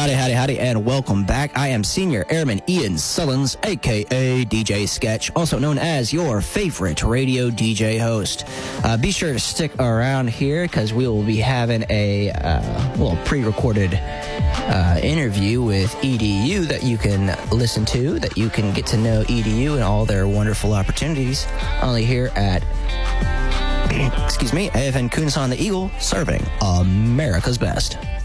Howdy, and welcome back. I am Senior Airman Ian Sullins, a.k.a. DJ Sketch, also known as your favorite radio DJ host. Be sure to stick around here because we will be having a little pre-recorded interview with EDU that you can listen to, that you can get to know EDU and all their wonderful opportunities only here at AFN Kunsan the Eagle, serving America's best.